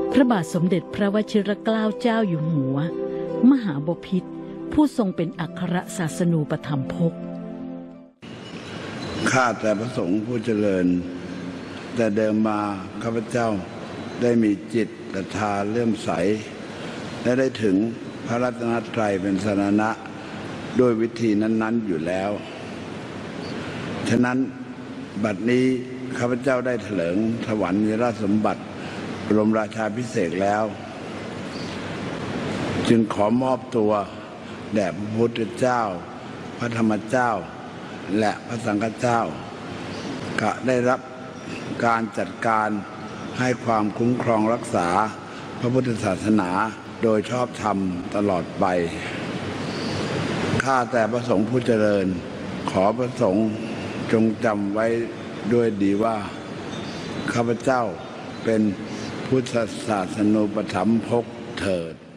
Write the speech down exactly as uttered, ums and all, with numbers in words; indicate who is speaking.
Speaker 1: พระบาทสมเด็จพระวชิรเกล้าเจ้าอยู่หัวมหาบพิตรผู้ทรงเป็นอัครศาสนูปถัมภก
Speaker 2: ข้าแต่พระสงฆ์ผู้เจริญแต่เดิมมาข้าพเจ้าได้มีจิตศรัทธาเลื่อมใสและได้ถึงพระรัตนตรัยเป็นสรณะด้วยวิธีนั้นๆอยู่แล้วฉะนั้นบัดนี้ข้าพเจ้าได้เถลิงถวรรยราชสมบัติบรมราชาภิเษกแล้วจึงขอมอบตัวแด่พระพุทธเจ้าพระธรรมเจ้าและพระสังฆเจ้าก็ได้รับการจัดการให้ความคุ้มครองรักษาพระพุทธศาสนาโดยชอบธรรมตลอดไปข้าแต่พระสงฆ์ผู้เจริญขอพระสงฆ์จงจำไว้ด้วยดีว่าข้าพเจ้าเป็นพุทธศาสนูปถัมภกเถิด